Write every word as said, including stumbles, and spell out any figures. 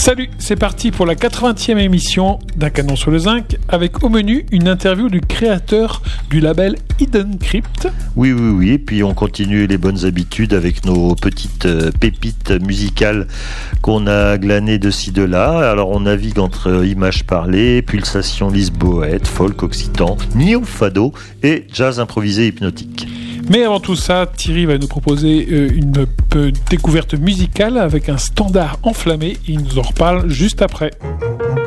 Salut, c'est parti pour la quatre-vingtième émission d'Un Canon sur le Zinc, avec au menu une interview du créateur du label Hidden Crypt. Oui, oui, oui, et puis on continue les bonnes habitudes avec nos petites euh, pépites musicales qu'on a glanées de ci, de là. Alors on navigue entre images parlées, pulsations lisboètes, folk occitan, néo-fado et jazz improvisé hypnotique. Mais avant tout ça, Thierry va nous proposer euh, une euh, découverte musicale avec un standard enflammé. Il nous en reparle juste après.